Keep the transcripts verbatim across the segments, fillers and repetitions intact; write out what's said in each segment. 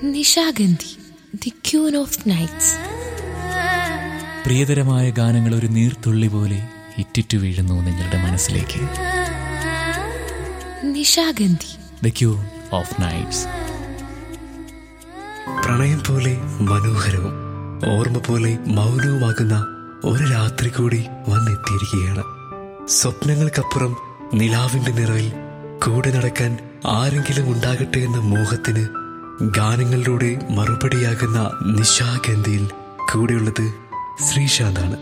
Nishagandhi, the queen of nights. പ്രിയതരമായ ഗാനങ്ങൾ ഒരു നീർത്തുള്ളി പോലെ ഇറ്റിറ്റു വീഴുന്നു നിങ്ങളുടെ മനസ്സിലേക്ക്. Nishagandhi, the queen of nights. പ്രണയം പോലെ മനോഹരവും ഓർമ്മ പോലെ മൗനവുമാകുന്ന ഒരു രാത്രി കൂടി വന്നെത്തിയിരിക്കുകയാണ്. സ്വപ്നങ്ങൾക്കപ്പുറം നിലാവിന്റെ നിറവിൽ കൂടെ നടക്കാൻ ആരെങ്കിലും ഉണ്ടാകട്ടെ എന്ന മോഹത്തിന് ഗാനങ്ങളിലൂടെ മറുപടിയാകുന്ന നിശാഗന്ധിയിൽ കൂടെയുള്ളത് ശ്രീശാന്താണ്.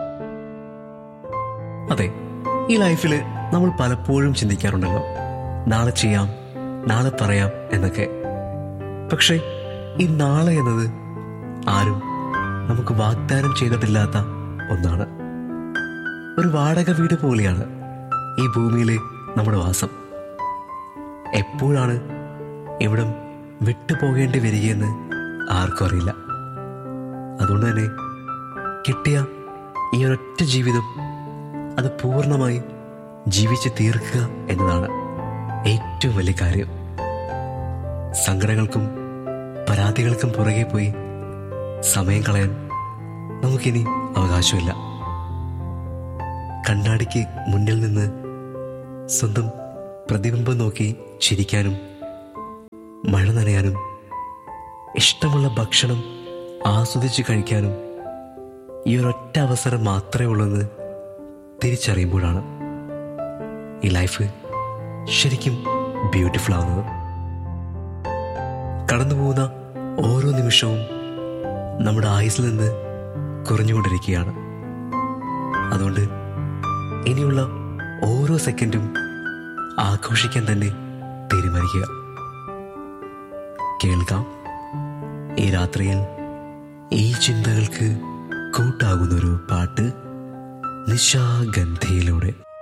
അതെ, ഈ ലൈഫില് നമ്മൾ പലപ്പോഴും ചിന്തിക്കാറുണ്ടല്ലോ, നാളെ ചെയ്യാം, നാളെ പറയാം എന്നൊക്കെ. പക്ഷെ ഈ നാളെ എന്നത് ആരും നമുക്ക് വാഗ്ദാനം ചെയ്തിട്ടില്ലാത്ത ഒന്നാണ്. ഒരു വാടക വീട് പോലെയാണ് ഈ ഭൂമിയിലെ നമ്മുടെ വാസം. എപ്പോഴാണ് ഇവിടം വിട്ടുപോകേണ്ടി വരികയെന്ന് ആർക്കും അറിയില്ല. അതുകൊണ്ട് തന്നെ കിട്ടിയ ഈ ഒരൊറ്റ ജീവിതം അത് പൂർണ്ണമായി ജീവിച്ച് തീർക്കുക എന്നതാണ് ഏറ്റവും വലിയ കാര്യം. സങ്കടങ്ങൾക്കും പരാതികൾക്കും പുറകെ പോയി സമയം കളയാൻ നമുക്കിനി അവകാശമില്ല. കണ്ണാടിക്ക് മുന്നിൽ നിന്ന് സ്വന്തം പ്രതിബിംബം നോക്കി ചിരിക്കാനും മഴ നനയാനും ഇഷ്ടമുള്ള ഭക്ഷണം ആസ്വദിച്ച് കഴിക്കാനും ഈ ഒരൊറ്റ അവസരം മാത്രമേ ഉള്ളൂന്ന് തിരിച്ചറിയുമ്പോഴാണ് ഈ ലൈഫ് ശരിക്കും ബ്യൂട്ടിഫുൾ ആവുന്നത്. കടന്നുപോകുന്ന ഓരോ നിമിഷവും നമ്മുടെ ആയുസ്സിൽ നിന്ന് കുറഞ്ഞുകൊണ്ടിരിക്കുകയാണ്. അതുകൊണ്ട് ഇനിയുള്ള ഓരോ സെക്കൻഡും ആഘോഷിക്കാൻ തന്നെ തീരുമാനിക്കുക. കേൾക്കാം ഈ രാത്രിയിൽ ഈ ചിന്തകൾക്ക് കൂട്ടാകുന്നൊരു പാട്ട് നിശാഗന്ധിയിലൂടെ.